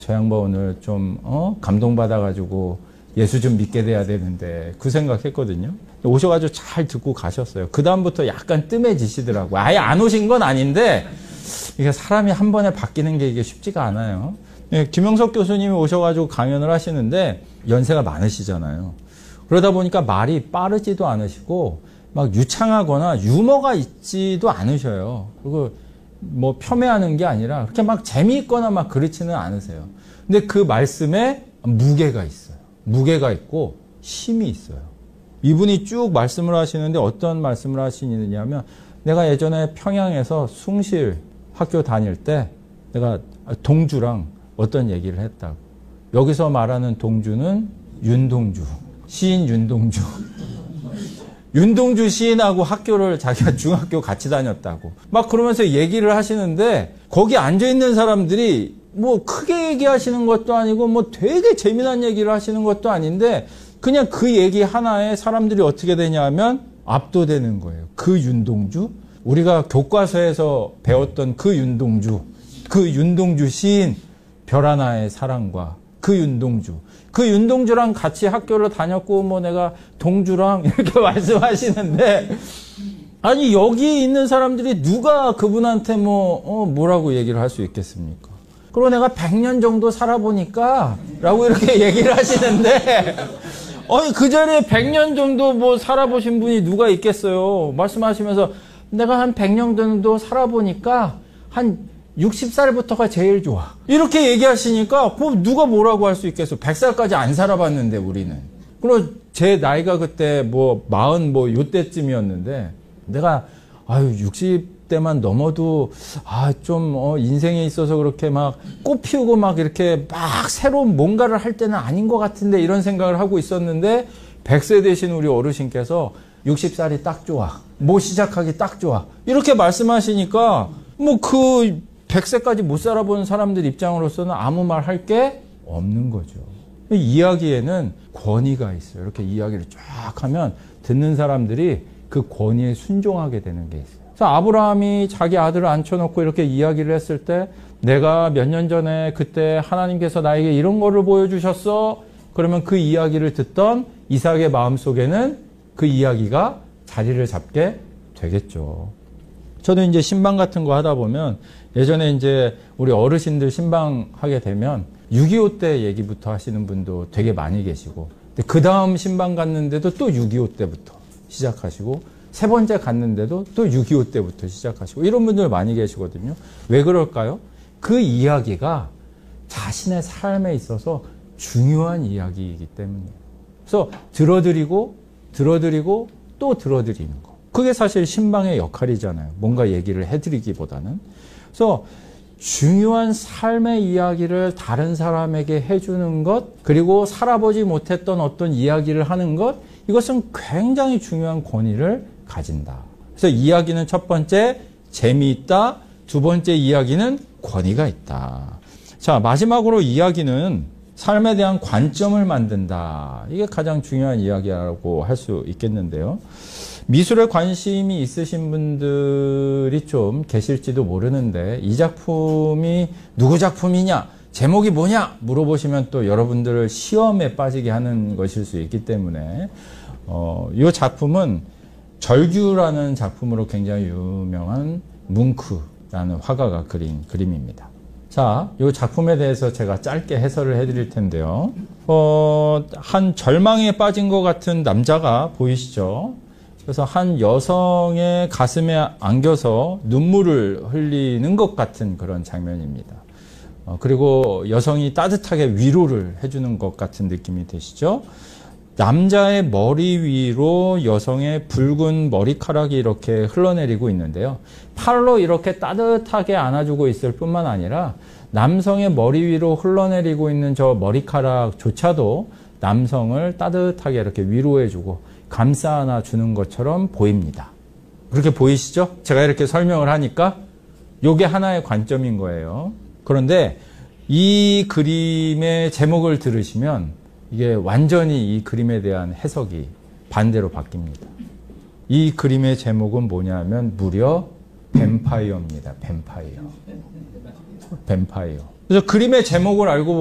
저 양반 오늘 좀 감동받아가지고 예수 좀 믿게 돼야 되는데 그 생각했거든요. 오셔가지고 잘 듣고 가셨어요. 그 다음부터 약간 뜸해지시더라고요. 아예 안 오신 건 아닌데 이게 사람이 한 번에 바뀌는 게 이게 쉽지가 않아요. 김영석 교수님이 오셔가지고 강연을 하시는데 연세가 많으시잖아요. 그러다 보니까 말이 빠르지도 않으시고 막 유창하거나 유머가 있지도 않으셔요. 그리고 뭐 폄훼하는 게 아니라 그렇게 막 재미있거나 막 그렇지는 않으세요. 근데 그 말씀에 무게가 있어요. 무게가 있고 힘이 있어요. 이분이 쭉 말씀을 하시는데 어떤 말씀을 하시느냐면 내가 예전에 평양에서 숭실 학교 다닐 때 내가 동주랑 어떤 얘기를 했다고. 여기서 말하는 동주는 윤동주, 시인 윤동주. 윤동주 시인하고 학교를 자기가 중학교 같이 다녔다고. 막 그러면서 얘기를 하시는데 거기 앉아있는 사람들이 뭐 크게 얘기하시는 것도 아니고 뭐 되게 재미난 얘기를 하시는 것도 아닌데 그냥 그 얘기 하나에 사람들이 어떻게 되냐면 압도되는 거예요. 그 윤동주, 우리가 교과서에서 배웠던 그 윤동주 시인 별 하나의 사랑과 그 윤동주랑 같이 학교를 다녔고 뭐 내가 동주랑 이렇게 말씀하시는데 아니 여기 있는 사람들이 누가 그분한테 뭐라고 얘기를 할 수 있겠습니까? 그리고 내가 100년 정도 살아보니까 라고 이렇게 얘기를 하시는데 아니 그 자리에 100년 정도 뭐 살아보신 분이 누가 있겠어요? 말씀하시면서 내가 한 100년 정도 살아보니까 한 60살부터가 제일 좋아. 이렇게 얘기하시니까 누가 뭐라고 할 수 있겠어. 100살까지 안 살아봤는데 우리는. 그리고 제 나이가 그때 뭐 40 요때쯤이었는데 내가 60대만 넘어도 좀 인생에 있어서 그렇게 막 꽃 피우고 막 이렇게 막 새로운 뭔가를 할 때는 아닌 것 같은데 이런 생각을 하고 있었는데 100세 되신 우리 어르신께서 60살이 딱 좋아. 뭐 시작하기 딱 좋아. 이렇게 말씀하시니까 뭐 그 100세까지 못 살아본 사람들 입장으로서는 아무 말 할 게 없는 거죠. 이야기에는 권위가 있어요. 이렇게 이야기를 쫙 하면 듣는 사람들이 그 권위에 순종하게 되는 게 있어요. 그래서 아브라함이 자기 아들을 앉혀놓고 이렇게 이야기를 했을 때 내가 몇 년 전에 그때 하나님께서 나에게 이런 거를 보여주셨어. 그러면 그 이야기를 듣던 이삭의 마음속에는 그 이야기가 자리를 잡게 되겠죠. 저도 이제 신방 같은 거 하다 보면 예전에 이제 우리 어르신들 신방 하게 되면 6.25 때 얘기부터 하시는 분도 되게 많이 계시고 그 다음 신방 갔는데도 또 6.25 때부터 시작하시고 세 번째 갔는데도 또 6.25 때부터 시작하시고 이런 분들 많이 계시거든요. 왜 그럴까요? 그 이야기가 자신의 삶에 있어서 중요한 이야기이기 때문이에요. 그래서 들어드리고 또 들어드리는 거. 그게 사실 신방의 역할이잖아요. 뭔가 얘기를 해드리기보다는. 그래서 중요한 삶의 이야기를 다른 사람에게 해주는 것, 그리고 살아보지 못했던 어떤 이야기를 하는 것, 이것은 굉장히 중요한 권위를 가진다. 그래서 이야기는 첫 번째, 재미있다. 두 번째 이야기는 권위가 있다. 자, 마지막으로 이야기는 삶에 대한 관점을 만든다. 이게 가장 중요한 이야기라고 할 수 있겠는데요. 미술에 관심이 있으신 분들이 좀 계실지도 모르는데 이 작품이 누구 작품이냐, 제목이 뭐냐 물어보시면 또 여러분들을 시험에 빠지게 하는 것일 수 있기 때문에 이 작품은 절규라는 작품으로 굉장히 유명한 뭉크라는 화가가 그린 그림입니다. 자, 이 작품에 대해서 제가 짧게 해설을 해드릴 텐데요. 한 절망에 빠진 것 같은 남자가 보이시죠? 그래서 한 여성의 가슴에 안겨서 눈물을 흘리는 것 같은 그런 장면입니다. 그리고 여성이 따뜻하게 위로를 해주는 것 같은 느낌이 드시죠? 남자의 머리 위로 여성의 붉은 머리카락이 이렇게 흘러내리고 있는데요. 팔로 이렇게 따뜻하게 안아주고 있을 뿐만 아니라 남성의 머리 위로 흘러내리고 있는 저 머리카락조차도 남성을 따뜻하게 이렇게 위로해주고 감싸 안아주는 것처럼 보입니다. 그렇게 보이시죠? 제가 이렇게 설명을 하니까 이게 하나의 관점인 거예요. 그런데 이 그림의 제목을 들으시면 이게 완전히 이 그림에 대한 해석이 반대로 바뀝니다. 이 그림의 제목은 뭐냐면 무려 뱀파이어입니다. 뱀파이어. 그래서 그림의 제목을 알고